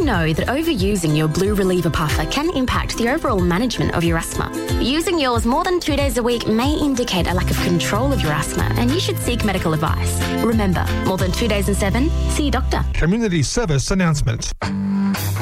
you know that overusing your Blue Reliever puffer can impact the overall management of your asthma? Using yours more than 2 days a week may indicate a lack of control of your asthma, and you should seek medical advice. Remember, more than 2 days in 7, see your doctor. Community service announcement.